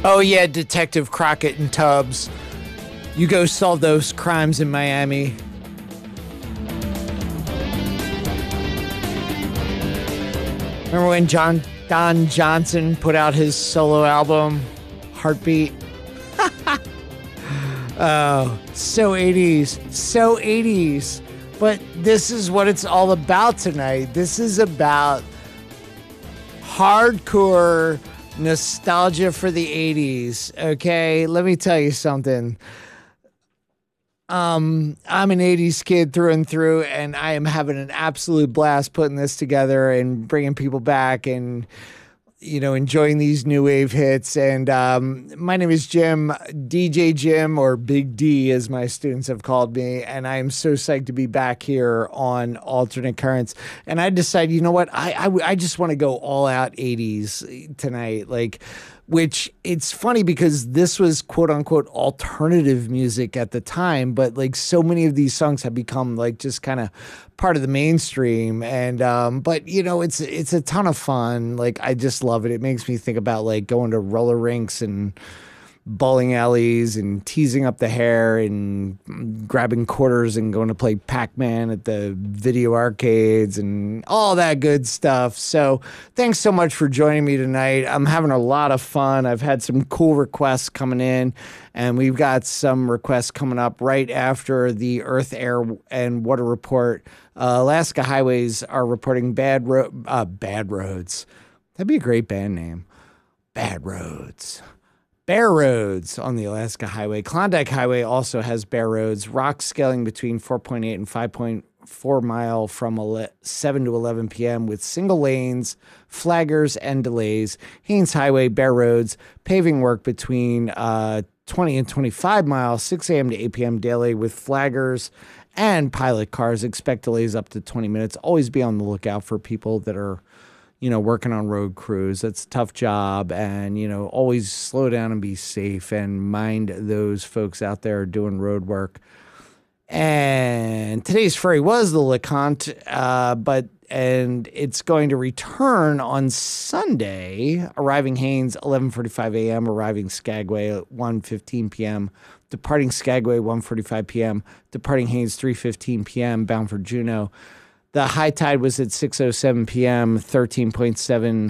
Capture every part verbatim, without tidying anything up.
Oh, yeah, Detective Crockett and Tubbs. You go solve those crimes in Miami. Remember when John Don Johnson put out his solo album, Heartbeat? Oh, so eighties. So eighties. But this is what it's all about tonight. This is about hardcore nostalgia for the eighties. Okay, let me tell you something. Um, I'm an eighties kid through and through, and I am having an absolute blast putting this together and bringing people back and, you know, enjoying these new wave hits. And um, my name is Jim, D J Jim, or Big D, as my students have called me. And I am so psyched to be back here on Alternate Currents. And I decided, you know what? I I, I just want to go all out eighties tonight. Like, which it's funny because this was quote unquote alternative music at the time, but like so many of these songs have become like just kind of part of the mainstream. And, um, but you know, it's, it's a ton of fun. Like, I just love it. It makes me think about like going to roller rinks and bowling alleys and teasing up the hair and grabbing quarters and going to play Pac-Man at the video arcades and all that good stuff. So thanks so much for joining me tonight. I'm having a lot of fun. I've had some cool requests coming in, and we've got some requests coming up right after the Earth, Air, and Water Report. Uh, Alaska Highways are reporting bad, ro- uh, bad roads. That'd be a great band name. Bad roads. Bare roads on the Alaska Highway. Klondike Highway also has bare roads. Rock scaling between four point eight and five point four mile from seven to eleven p.m. with single lanes, flaggers, and delays. Haynes Highway, bare roads. Paving work between uh, twenty and twenty-five miles, six a.m. to eight p.m. daily with flaggers and pilot cars. Expect delays up to twenty minutes. Always be on the lookout for people that are, you know, working on road crews. That's a tough job. And, you know, always slow down and be safe and mind those folks out there doing road work. And today's ferry was the LeConte, uh, but, and it's going to return on Sunday, arriving Haynes, eleven forty-five a.m., arriving Skagway at one fifteen p.m., departing Skagway, one forty-five p.m., departing Haynes, three fifteen p.m., bound for Juneau. The high tide was at six oh seven p.m., thirteen point seven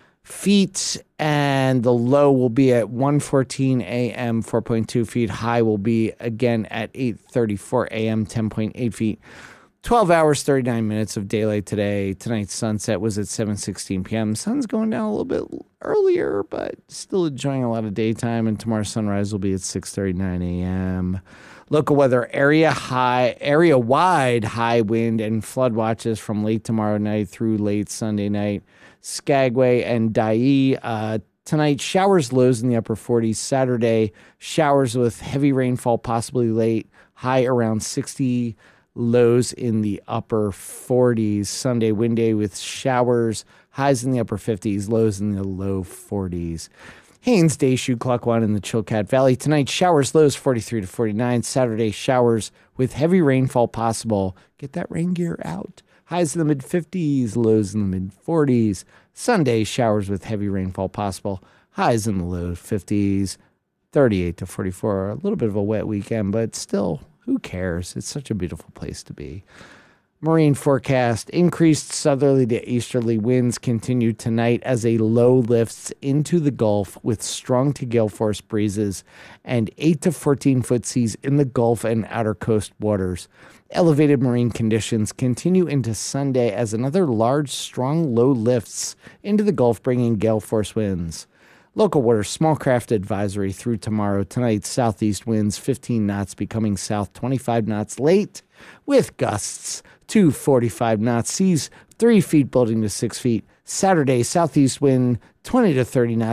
feet, and the low will be at one fourteen a.m., four point two feet. High will be again at eight thirty-four a.m., ten point eight feet. twelve hours, thirty-nine minutes of daylight today. Tonight's sunset was at seven sixteen p.m. Sun's going down a little bit earlier, but still enjoying a lot of daytime, and tomorrow's sunrise will be at six thirty-nine a.m. Local weather, area high, area wide high wind and flood watches from late tomorrow night through late Sunday night. Skagway and Dyea, uh, tonight showers, lows in the upper forties. Saturday, showers with heavy rainfall possibly late, high around sixty, lows in the upper forties. Sunday, wind day with showers, highs in the upper fifties, lows in the low forties. Haynes Day Shoe Clock One in the Chilkat Valley. Tonight, showers, lows forty-three to forty-nine. Saturday, showers with heavy rainfall possible. Get that rain gear out. Highs in the mid-fifties, lows in the mid-forties. Sunday, showers with heavy rainfall possible. Highs in the low fifties, thirty-eight to forty-four. A little bit of a wet weekend, but still, who cares? It's such a beautiful place to be. Marine forecast, increased southerly to easterly winds continue tonight as a low lifts into the Gulf with strong to gale force breezes and eight to fourteen foot seas in the Gulf and outer coast waters. Elevated marine conditions continue into Sunday as another large, strong low lifts into the Gulf, bringing gale force winds. Local waters, small craft advisory through tomorrow. Tonight, southeast winds fifteen knots, becoming south twenty-five knots late, with gusts to forty-five knots. Seas three feet building to six feet. Saturday, southeast wind twenty to thirty knots.